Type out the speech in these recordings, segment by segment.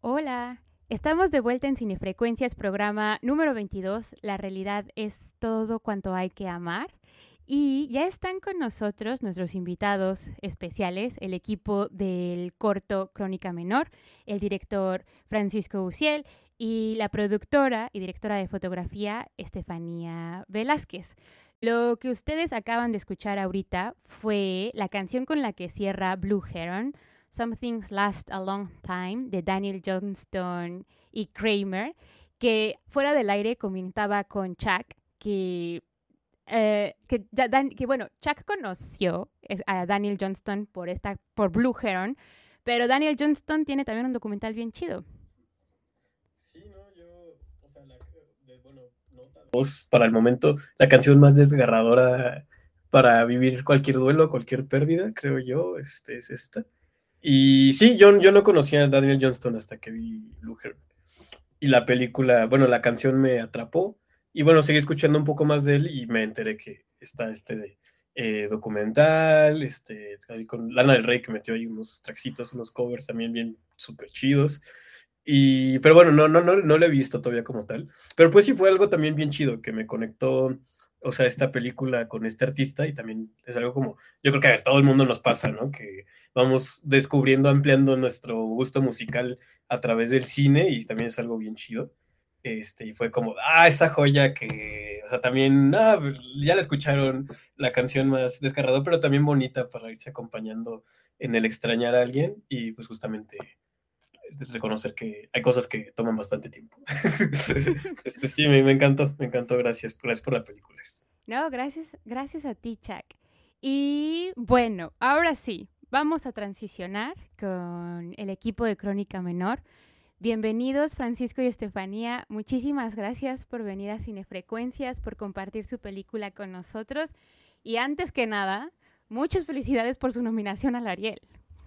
Hola, estamos de vuelta en Cinefrecuencias, programa número 22. La realidad es todo cuanto hay que amar. Y ya están con nosotros nuestros invitados especiales, el equipo del corto Crónica Menor, el director Francisco Uciel y la productora y directora de fotografía Estefanía Velázquez. Lo que ustedes acaban de escuchar ahorita fue la canción con la que cierra Blue Heron, Some Things Last a Long Time, de Daniel Johnston y Kramer, que fuera del aire comentaba con Chuck Chuck conoció a Daniel Johnston por Blue Heron, pero Daniel Johnston tiene también un documental bien chido. Sí, no, voz para el momento, la canción más desgarradora para vivir cualquier duelo, cualquier pérdida, creo yo, es esta. Y sí, yo no conocía a Daniel Johnston hasta que vi Blue Heron. Y la película, la canción me atrapó. Y seguí escuchando un poco más de él y me enteré que está documental, ahí con Lana del Rey, que metió ahí unos tracksitos, unos covers también bien súper chidos. Pero bueno, no lo he visto todavía como tal. Pero pues sí fue algo también bien chido que me conectó, o sea, esta película con este artista, y también es algo como, yo creo que a todo el mundo nos pasa, ¿no? Que vamos descubriendo, ampliando nuestro gusto musical a través del cine, y también es algo bien chido. Y fue como, esa joya que, o sea, también, ya la escucharon, la canción más descargada, pero también bonita para irse acompañando en el extrañar a alguien, y pues justamente reconocer que hay cosas que toman bastante tiempo. Sí, me encantó, gracias por la película. No, gracias a ti, Chuck. Y bueno, ahora sí, vamos a transicionar con el equipo de Crónica Menor. Bienvenidos, Francisco y Estefanía. Muchísimas gracias por venir a Cinefrecuencias, por compartir su película con nosotros. Y antes que nada, muchas felicidades por su nominación al Ariel.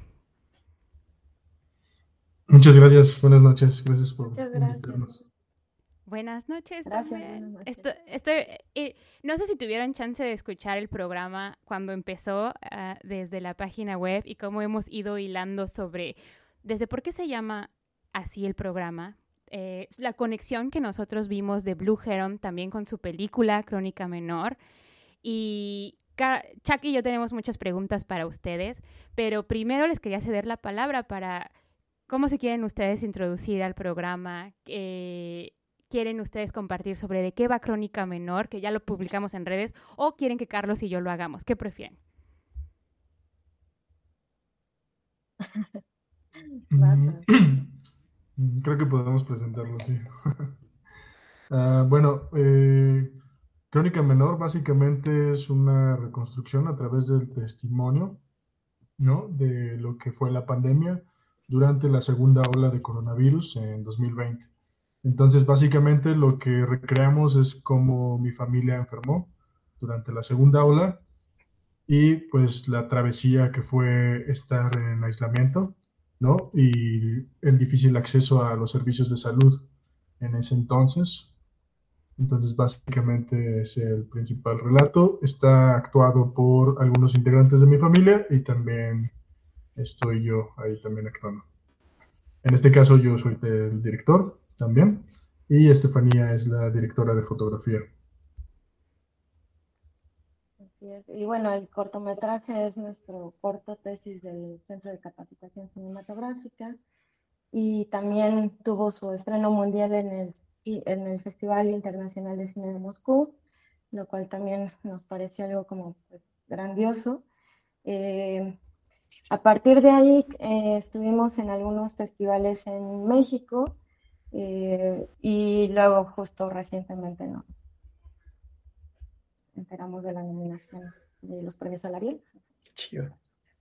Muchas gracias, buenas noches, gracias por invitarnos. Buenas noches Gracias, también. buenas noches. No sé si tuvieron chance de escuchar el programa cuando empezó desde la página web y cómo hemos ido hilando desde por qué se llama así el programa. La conexión que nosotros vimos de Blue Heron también con su película Crónica Menor. Y Chuck y yo tenemos muchas preguntas para ustedes, pero primero les quería ceder la palabra para cómo se quieren ustedes introducir al programa. ¿Quieren ustedes compartir sobre de qué va Crónica Menor, que ya lo publicamos en redes, o quieren que Carlos y yo lo hagamos? ¿Qué prefieren? Creo que podemos presentarlo, sí. Crónica Menor básicamente es una reconstrucción a través del testimonio, ¿no?, de lo que fue la pandemia durante la segunda ola de coronavirus en 2020. Entonces, básicamente lo que recreamos es cómo mi familia enfermó durante la segunda ola y pues la travesía que fue estar en aislamiento, ¿no? Y el difícil acceso a los servicios de salud en ese entonces. Entonces, básicamente es el principal relato. Está actuado por algunos integrantes de mi familia y también estoy yo ahí también actuando. En este caso yo soy el director también y Estefanía es la directora de fotografía. Así es. Y bueno, el cortometraje es nuestro corto tesis del Centro de Capacitación Cinematográfica y también tuvo su estreno mundial en el Festival Internacional de Cine de Moscú, lo cual también nos pareció algo como pues grandioso. A partir de ahí estuvimos en algunos festivales en México y luego justo recientemente nos enteramos de la nominación de los premios al Ariel. Chido.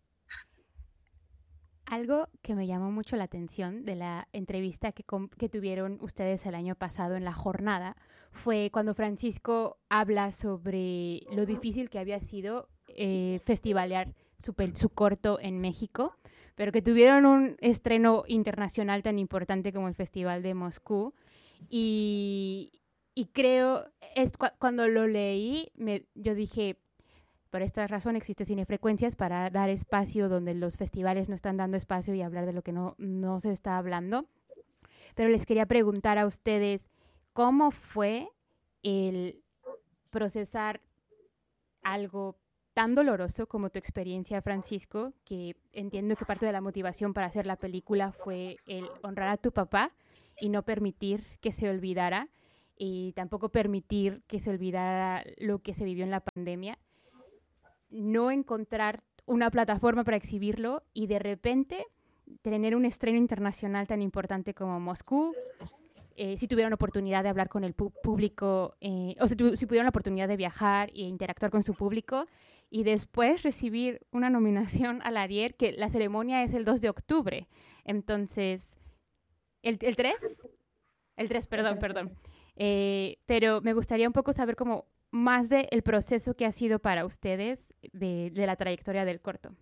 Algo que me llamó mucho la atención de la entrevista que tuvieron ustedes el año pasado en La Jornada fue cuando Francisco habla sobre lo difícil que había sido festivalear su corto en México, pero que tuvieron un estreno internacional tan importante como el Festival de Moscú. Y creo, cuando lo leí, yo dije, por esta razón existe Cinefrecuencias, para dar espacio donde los festivales no están dando espacio y hablar de lo que no se está hablando. pero les quería preguntar a ustedes, ¿cómo fue el procesar algo tan doloroso como tu experiencia, Francisco, que entiendo que parte de la motivación para hacer la película fue el honrar a tu papá y no permitir que se olvidara, y tampoco permitir que se olvidara lo que se vivió en la pandemia, no encontrar una plataforma para exhibirlo y de repente tener un estreno internacional tan importante como Moscú? Si tuvieron oportunidad de hablar con el público, o sea, si pudieron la oportunidad de viajar e interactuar con su público, y después recibir una nominación al Ariel, que la ceremonia es el 2 de octubre. Entonces, ¿el 3? El 3, perdón. Pero me gustaría un poco saber como más del proceso que ha sido para ustedes de la trayectoria del corto.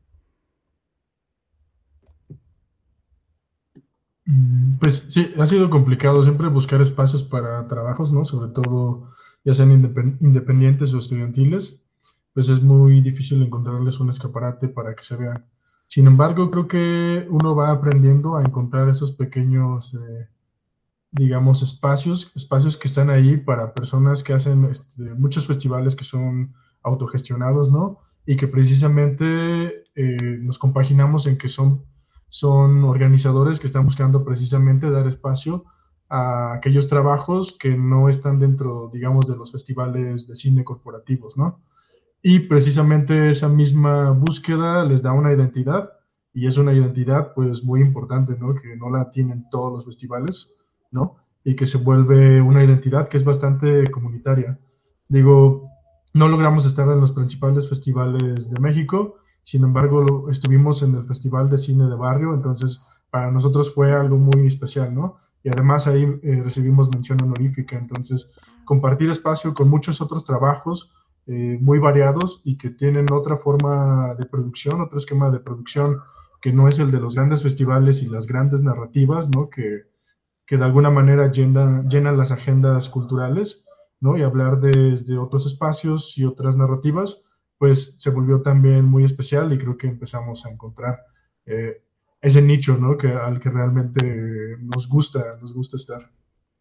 Pues sí, ha sido complicado siempre buscar espacios para trabajos, ¿no? Sobre todo, ya sean independientes o estudiantiles, pues es muy difícil encontrarles un escaparate para que se vean. Sin embargo, creo que uno va aprendiendo a encontrar esos pequeños, digamos, espacios que están ahí para personas que hacen muchos festivales que son autogestionados, ¿no? Y que precisamente nos compaginamos en que son organizadores que están buscando precisamente dar espacio a aquellos trabajos que no están dentro, digamos, de los festivales de cine corporativos, ¿no? Y precisamente esa misma búsqueda les da una identidad, y es una identidad pues muy importante, ¿no? Que no la tienen todos los festivales, ¿no? Y que se vuelve una identidad que es bastante comunitaria. Digo, no logramos estar en los principales festivales de México, sin embargo estuvimos en el Festival de Cine de Barrio, entonces para nosotros fue algo muy especial, ¿no? Y además ahí recibimos mención honorífica, entonces compartir espacio con muchos otros trabajos muy variados y que tienen otra forma de producción, otro esquema de producción que no es el de los grandes festivales y las grandes narrativas, ¿no? Que de alguna manera llenan las agendas culturales, ¿no? Y hablar desde otros espacios y otras narrativas, pues se volvió también muy especial, y creo que empezamos a encontrar ese nicho, ¿no? Al que realmente nos gusta estar.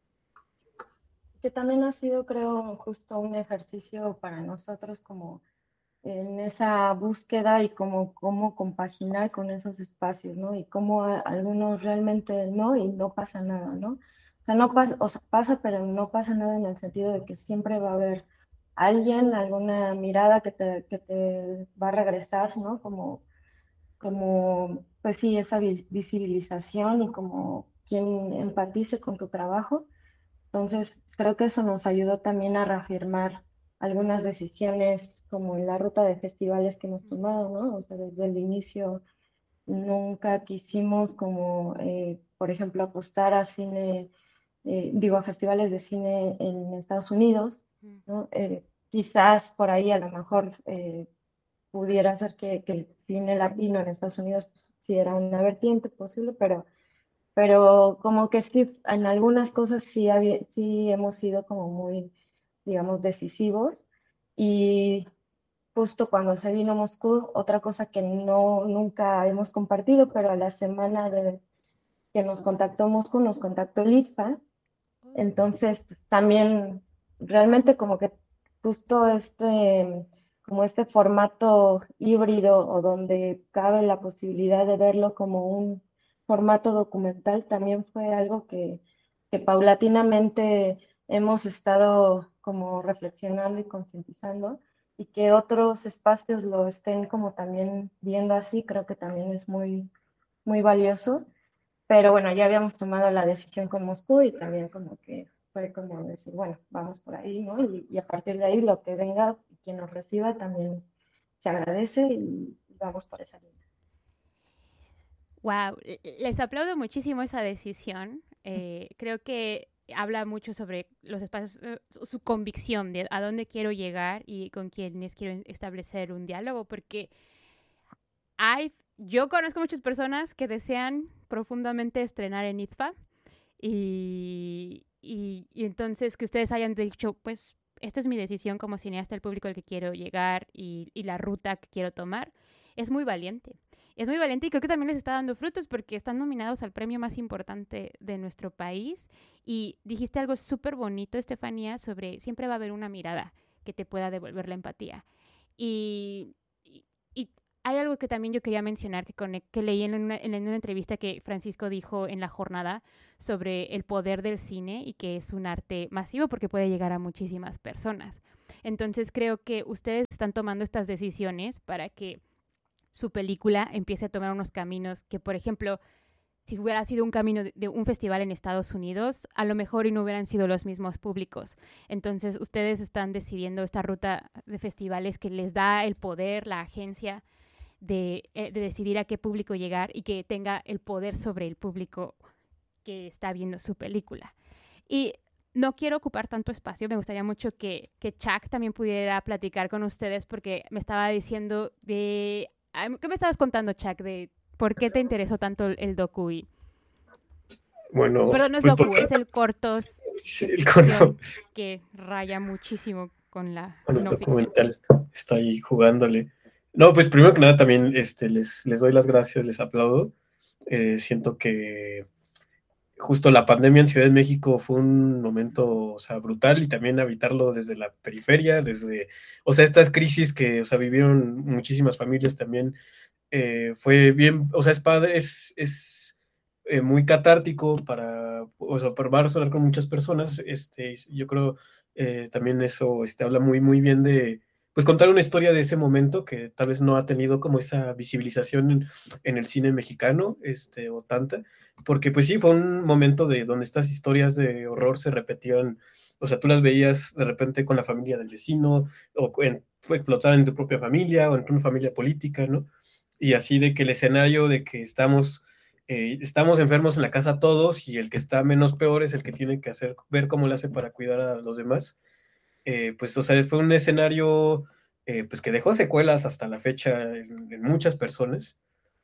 Que también ha sido, creo, justo un ejercicio para nosotros como en esa búsqueda y como cómo compaginar con esos espacios, ¿no? Y cómo algunos realmente no, y no pasa nada, ¿no? O sea, no pasa, o sea, pasa, pero no pasa nada en el sentido de que siempre va a haber alguien, alguna mirada que te va a regresar, ¿no? Como, pues sí, esa visibilización y como quien empatice con tu trabajo. Entonces, creo que eso nos ayudó también a reafirmar algunas decisiones como en la ruta de festivales que hemos tomado, ¿no? O sea, desde el inicio nunca quisimos como, por ejemplo, apostar a cine, digo, a festivales de cine en Estados Unidos, ¿no? Quizás por ahí a lo mejor pudiera ser que el cine latino en Estados Unidos pues, sí era una vertiente posible, pero como que sí, en algunas cosas sí hemos sido como muy, digamos, decisivos. Y justo cuando se vino Moscú, otra cosa que no, nunca hemos compartido, pero a la semana de que nos contactó Moscú, nos contactó el ITFA. Entonces, pues también realmente como que justo como este formato híbrido o donde cabe la posibilidad de verlo como un formato documental, también fue algo que paulatinamente hemos estado como reflexionando y concientizando, y que otros espacios lo estén como también viendo así, creo que también es muy, muy valioso. Pero bueno, ya habíamos tomado la decisión con Moscú y también como que fue como decir, bueno, vamos por ahí, ¿no? Y a partir de ahí lo que venga, quien nos reciba también se agradece y vamos por esa línea. Wow, les aplaudo muchísimo esa decisión. Creo que habla mucho sobre los espacios, su convicción de a dónde quiero llegar y con quienes quiero establecer un diálogo, porque yo conozco muchas personas que desean profundamente estrenar en ITFA y entonces que ustedes hayan dicho, pues esta es mi decisión como cineasta, el público al que quiero llegar y la ruta que quiero tomar, es muy valiente. es muy valiente y creo que también les está dando frutos porque están nominados al premio más importante de nuestro país. Y dijiste algo súper bonito, Estefanía, sobre siempre va a haber una mirada que te pueda devolver la empatía. Y hay algo que también yo quería mencionar que leí en una entrevista que Francisco dijo en La Jornada sobre el poder del cine y que es un arte masivo porque puede llegar a muchísimas personas. Entonces creo que ustedes están tomando estas decisiones para que su película empiece a tomar unos caminos que, por ejemplo, si hubiera sido un camino de un festival en Estados Unidos, a lo mejor y no hubieran sido los mismos públicos. Entonces ustedes están decidiendo esta ruta de festivales que les da el poder, la agencia de decidir a qué público llegar y que tenga el poder sobre el público que está viendo su película. Y no quiero ocupar tanto espacio, me gustaría mucho que Chuck también pudiera platicar con ustedes porque me estaba diciendo ¿qué me estabas contando, Chuck, de por qué te interesó tanto el docu? Bueno, perdón, no es pues docu, es el corto, sí, el corto que raya muchísimo con la con el no documental está ahí jugándole. No, pues primero que nada también les doy las gracias, les aplaudo. Siento que justo la pandemia en Ciudad de México fue un momento, o sea, brutal y también habitarlo desde la periferia, o sea, estas crisis que, o sea, vivieron muchísimas familias también, fue bien, o sea, es padre, es muy catártico o sea, va a resonar con muchas personas, yo creo también eso habla muy, muy bien de, pues contar una historia de ese momento que tal vez no ha tenido como esa visibilización en el cine mexicano, o tanta, porque pues sí, fue un momento de donde estas historias de horror se repetían, o sea, tú las veías de repente con la familia del vecino, explotaban en tu propia familia, o en una familia política, ¿no? Y así de que el escenario de que estamos enfermos en la casa todos y el que está menos peor es el que tiene que ver cómo le hace para cuidar a los demás. Pues, o sea, fue un escenario pues que dejó secuelas hasta la fecha en muchas personas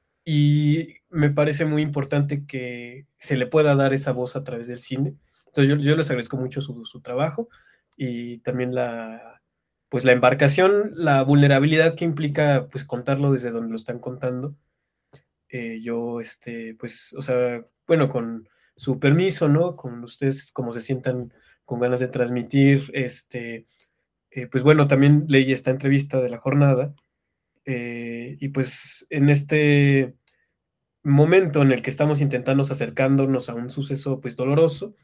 y me parece muy importante que se le pueda dar esa voz a través del cine. Entonces yo les agradezco mucho su trabajo y también pues la embarcación, la vulnerabilidad que implica pues contarlo desde donde lo están contando. Yo, pues, o sea, bueno, con su permiso, ¿no? Con ustedes, como se sientan con ganas de transmitir, pues bueno, también leí esta entrevista de La Jornada, y pues en este momento en el que estamos intentando acercándonos a un suceso, pues, doloroso,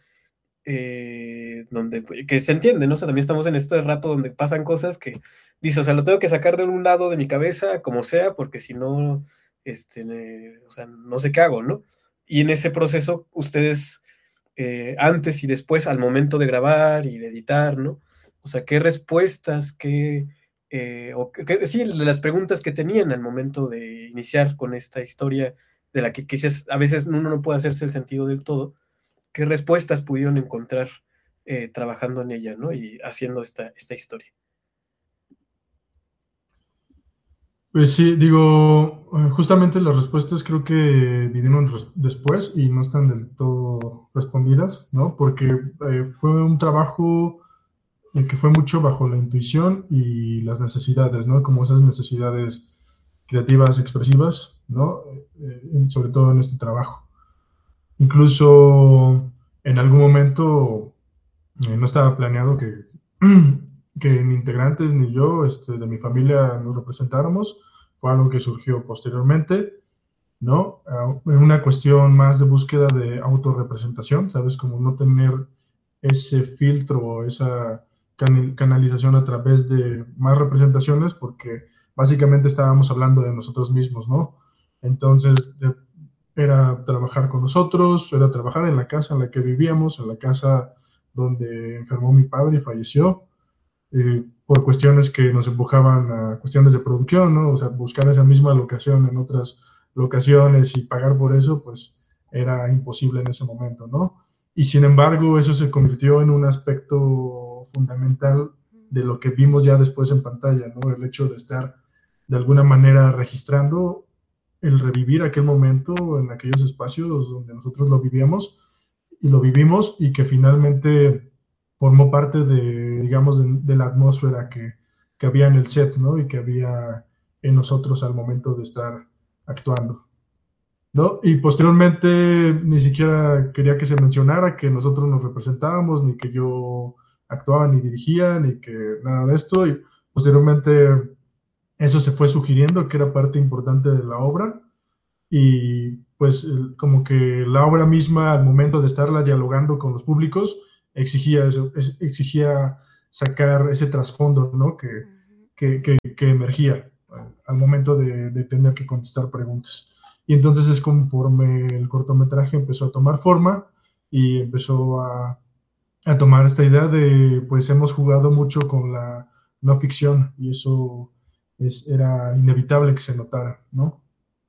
donde, pues, que se entiende, ¿no? O sea, también estamos en este rato donde pasan cosas que, dice, o sea, lo tengo que sacar de un lado de mi cabeza, como sea, porque si no, o sea, no sé qué hago, ¿no? Y en ese proceso, ustedes, antes y después, al momento de grabar y de editar, ¿no? O sea, qué respuestas, sí, las preguntas que tenían al momento de iniciar con esta historia, de la que quizás a veces uno no puede hacerse el sentido del todo, qué respuestas pudieron encontrar trabajando en ella, ¿no? Y haciendo esta historia. Pues sí, digo, justamente las respuestas creo que vinieron después y no están del todo respondidas, ¿no? Porque fue un trabajo que fue mucho bajo la intuición y las necesidades, ¿no? Como esas necesidades creativas, expresivas, ¿no? Sobre todo en este trabajo. Incluso en algún momento no estaba planeado que ni integrantes ni yo de mi familia nos representáramos. Fue algo que surgió posteriormente, ¿no? En una cuestión más de búsqueda de autorrepresentación, ¿sabes? Como no tener ese filtro o esa canalización a través de más representaciones, porque básicamente estábamos hablando de nosotros mismos, ¿no? Entonces, era trabajar con nosotros, era trabajar en la casa en la que vivíamos, en la casa donde enfermó mi padre y falleció, por cuestiones que nos empujaban a cuestiones de producción, ¿no? O sea, buscar esa misma locación en otras locaciones y pagar por eso, pues era imposible en ese momento, ¿no? Y sin embargo, eso se convirtió en un aspecto fundamental de lo que vimos ya después en pantalla, ¿no? El hecho de estar de alguna manera registrando el revivir aquel momento en aquellos espacios donde nosotros lo vivíamos y lo vivimos y que finalmente formó parte de, digamos, de la atmósfera que había en el set, ¿no? Y que había en nosotros al momento de estar actuando, ¿no? Y posteriormente ni siquiera quería que se mencionara que nosotros nos representábamos, ni que yo actuaba, ni dirigía, ni que nada de esto. Y posteriormente eso se fue sugiriendo que era parte importante de la obra y pues como que la obra misma al momento de estarla dialogando con los públicos exigía eso, exigía sacar ese trasfondo, ¿no? Que emergía al momento de tener que contestar preguntas. Y entonces es conforme el cortometraje empezó a tomar forma y empezó a tomar esta idea de, pues hemos jugado mucho con la no ficción y eso era inevitable que se notara, ¿no?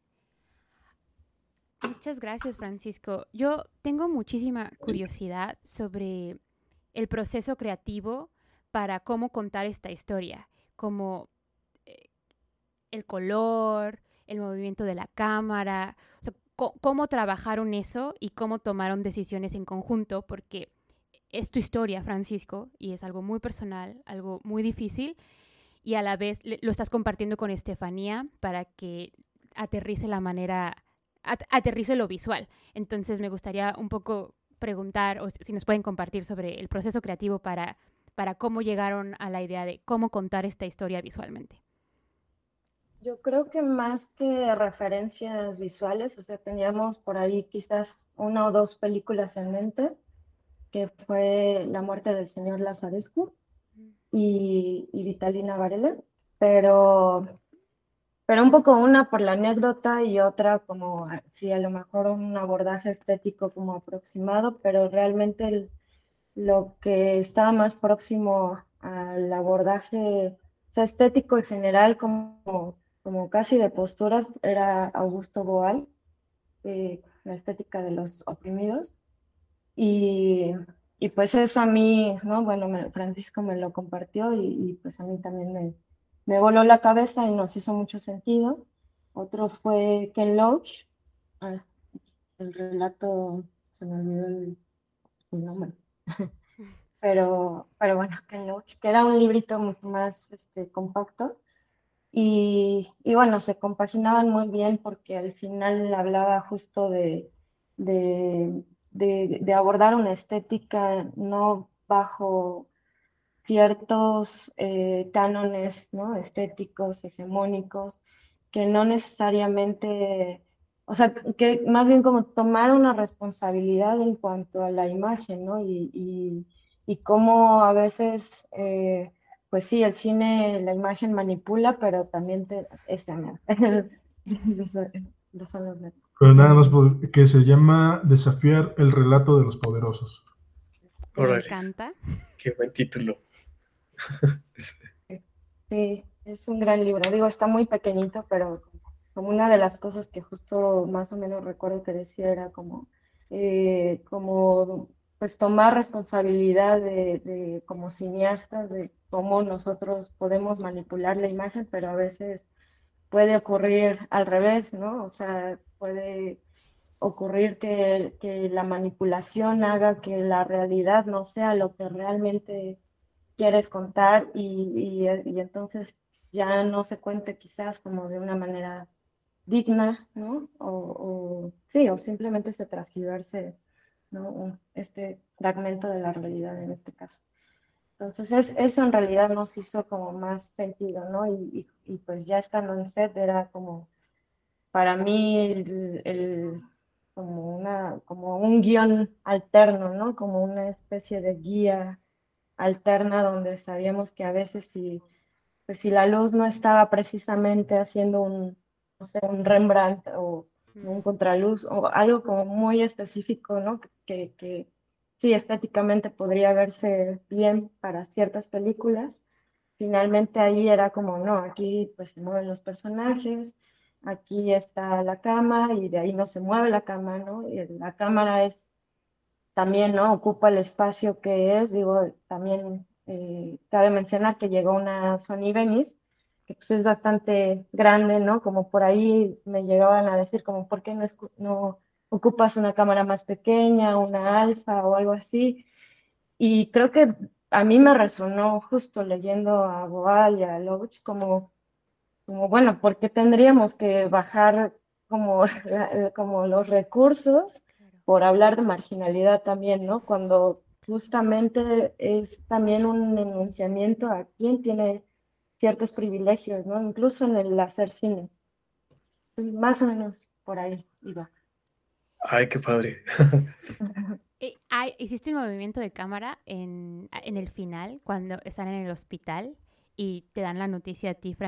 Muchas gracias, Francisco. Yo tengo muchísima curiosidad sobre el proceso creativo para cómo contar esta historia, como el color, el movimiento de la cámara, o sea, cómo trabajaron eso y cómo tomaron decisiones en conjunto, porque es tu historia, Francisco, y es algo muy personal, algo muy difícil, y a la vez lo estás compartiendo con Estefanía para que aterrice la manera, aterrice lo visual. Entonces me gustaría un poco preguntar, o si nos pueden compartir sobre el proceso creativo para cómo llegaron a la idea de cómo contar esta historia visualmente. Yo creo que más que referencias visuales, o sea, teníamos por ahí quizás una o dos películas en mente, que fue La muerte del señor Lazarescu y Vitalina Varela, pero, pero un poco una por la anécdota y otra como, sí, a lo mejor un abordaje estético como aproximado, pero realmente lo que estaba más próximo al abordaje, o sea, estético y general, como casi de posturas, era Augusto Boal, la estética de los oprimidos. Y, y pues eso a mí, ¿no? Bueno, Francisco me lo compartió y pues a mí también me voló la cabeza y nos hizo mucho sentido. Otro fue Ken Loach, ah, el relato, se me olvidó el nombre, pero bueno, Ken Loach, que era un librito mucho más compacto. Y bueno, se compaginaban muy bien porque al final hablaba justo de, de abordar una estética no bajo ciertos cánones, ¿no? Estéticos, hegemónicos, que no necesariamente, o sea, que más bien como tomar una responsabilidad en cuanto a la imagen, ¿no? Y cómo a veces, pues sí, el cine, la imagen manipula, pero también los, los son los Pero nada más que se llama Desafiar el relato de los poderosos. Me Órale, encanta. qué buen título. Sí, es un gran libro. Digo, está muy pequeñito, pero como una de las cosas que justo más o menos recuerdo que decía era como pues tomar responsabilidad como cineastas de cómo nosotros podemos manipular la imagen, pero a veces puede ocurrir al revés, ¿no? O sea, puede ocurrir que la manipulación haga que la realidad no sea lo que realmente quieres contar y entonces ya no se cuente quizás como de una manera digna, ¿no? Sí, o simplemente se transgiverse, ¿no? Este fragmento de la realidad en este caso. Entonces eso en realidad nos hizo como más sentido, ¿no? Y pues ya estando en set era como, para mí, como un guión alterno, ¿no? Como una especie de guía alterna donde sabíamos que a veces pues si la luz no estaba precisamente haciendo no sé, un Rembrandt o un contraluz o algo como muy específico, ¿no? Que sí, estéticamente podría verse bien para ciertas películas. Finalmente ahí era como, no, aquí pues se mueven los personajes, aquí está la cama y de ahí no se mueve la cama, ¿no? Y la cámara es también, ¿no? Ocupa el espacio que es, digo, también cabe mencionar que llegó una Sony Venice, que pues es bastante grande, ¿no? Como por ahí me llegaban a decir como, ¿por qué no ocupas una cámara más pequeña, una alfa o algo así? Y creo que a mí me resonó justo leyendo a Boal y a Loach como bueno, ¿por qué tendríamos que bajar como, como los recursos por hablar de marginalidad también, ¿no? Cuando justamente es también un enunciamiento a quien tiene ciertos privilegios, ¿no? Incluso en el hacer cine. Pues más o menos por ahí iba. Ay, qué padre. Hiciste un movimiento de cámara en el final, cuando están en el hospital y te dan la noticia a ti,